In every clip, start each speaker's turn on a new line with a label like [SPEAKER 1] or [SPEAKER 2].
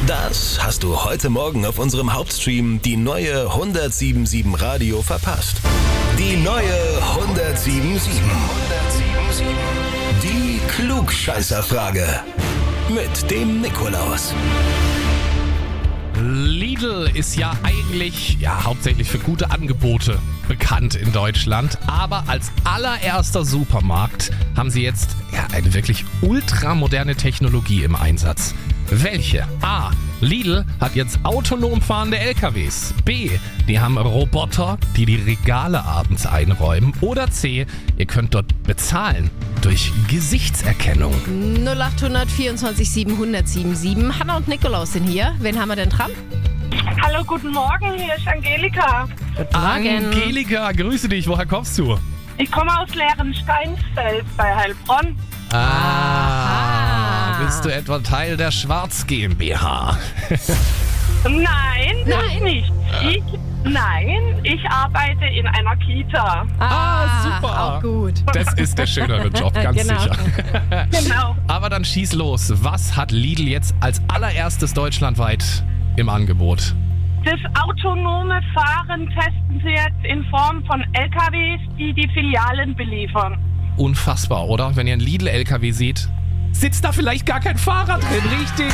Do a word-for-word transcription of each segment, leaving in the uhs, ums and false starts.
[SPEAKER 1] Das hast du heute Morgen auf unserem Hauptstream die neue hundertsieben Komma sieben Radio verpasst. Die neue hundertsieben Komma sieben. Die Klugscheißerfrage mit dem Nikolaus.
[SPEAKER 2] Lidl ist ja eigentlich ja, hauptsächlich für gute Angebote bekannt in Deutschland. Aber als allererster Supermarkt haben sie jetzt ja, eine wirklich ultramoderne Technologie im Einsatz. Welche? A. Lidl hat jetzt autonom fahrende L K Ws. B. Die haben Roboter, die die Regale abends einräumen. Oder C. Ihr könnt dort bezahlen durch Gesichtserkennung.
[SPEAKER 3] null acht vierundzwanzig siebenhundert siebenundsieben. Hanna und Nikolaus sind hier. Wen haben wir denn dran?
[SPEAKER 4] Hallo, guten Morgen, hier ist Angelika.
[SPEAKER 3] Guten Morgen.
[SPEAKER 2] Angelika, grüße dich. Woher kommst du?
[SPEAKER 4] Ich komme aus Lehren-Steinsfeld bei Heilbronn.
[SPEAKER 2] Ah, bist du etwa Teil der Schwarz GmbH?
[SPEAKER 4] Nein, das
[SPEAKER 3] Nein.
[SPEAKER 4] nicht. Ich, nein, ich arbeite in einer Kita.
[SPEAKER 2] Ah, super.
[SPEAKER 3] Auch gut.
[SPEAKER 2] Das ist der schönere Job, ganz
[SPEAKER 3] Genau.
[SPEAKER 2] sicher.
[SPEAKER 4] Genau.
[SPEAKER 2] Aber dann schieß los. Was hat Lidl jetzt als allererstes deutschlandweit im Angebot?
[SPEAKER 4] Das autonome Fahren testen sie jetzt in Form von L K Ws, die die Filialen beliefern.
[SPEAKER 2] Unfassbar, oder? Wenn ihr einen Lidl-L K W seht, sitzt da vielleicht gar kein Fahrer drin, richtig?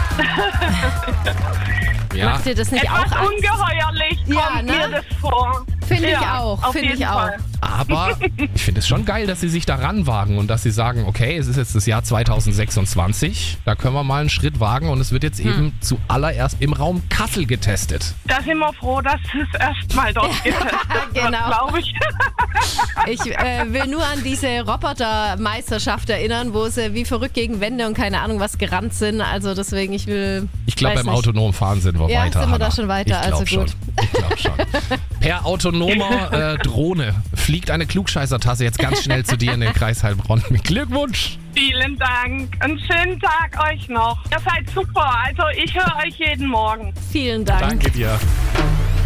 [SPEAKER 2] Ja,
[SPEAKER 3] Macht dir das nicht
[SPEAKER 4] Etwas
[SPEAKER 3] auch Angst?
[SPEAKER 4] ungeheuerlich
[SPEAKER 3] Ja,
[SPEAKER 4] kommt
[SPEAKER 3] ne?
[SPEAKER 4] mir das vor.
[SPEAKER 3] Finde ich
[SPEAKER 4] Ja,
[SPEAKER 3] auch,
[SPEAKER 4] auf
[SPEAKER 3] finde
[SPEAKER 4] jeden
[SPEAKER 3] ich auch.
[SPEAKER 4] Fall.
[SPEAKER 2] aber ich finde es schon geil, dass sie sich da ranwagen und dass sie sagen, okay, es ist jetzt das Jahr zweitausendsechsundzwanzig, da können wir mal einen Schritt wagen und es wird jetzt eben zuallererst im Raum Kassel getestet.
[SPEAKER 4] Da sind wir froh, dass es erstmal dort getestet wird,
[SPEAKER 3] Genau.
[SPEAKER 4] glaube ich.
[SPEAKER 3] Ich äh, will nur an diese Robotermeisterschaft erinnern, wo sie wie verrückt gegen Wände und keine Ahnung was gerannt sind. Also deswegen, ich will...
[SPEAKER 2] Ich glaube,
[SPEAKER 3] weiß
[SPEAKER 2] beim
[SPEAKER 3] nicht.
[SPEAKER 2] autonomen Fahren sind wir
[SPEAKER 3] Ja,
[SPEAKER 2] weiter.
[SPEAKER 3] sind wir da
[SPEAKER 2] Hanna.
[SPEAKER 3] schon weiter,
[SPEAKER 2] ich glaub
[SPEAKER 3] also gut.
[SPEAKER 2] Schon. Ich glaube schon. Per autonomer äh, Drohne fliegt eine Klugscheißertasse jetzt ganz schnell zu dir in den Kreis Heilbronn. Glückwunsch!
[SPEAKER 4] Vielen Dank. Einen schönen Tag euch noch. Ihr seid super. Also ich höre euch jeden Morgen.
[SPEAKER 3] Vielen Dank.
[SPEAKER 2] Danke dir.